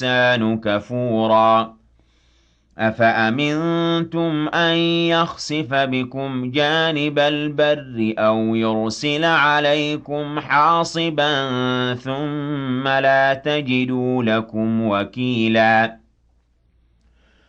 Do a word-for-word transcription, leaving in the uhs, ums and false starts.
الْإِنسَانُ كَفُورًا أَفَأَمِنتُمْ أَن يَخْسِفَ بِكُمْ جَانِبَ الْبَرِّ أَوْ يُرْسِلَ عَلَيْكُمْ حَاصِبًا ثُمَّ لَا تَجِدُوا لَكُمْ وَكِيلًا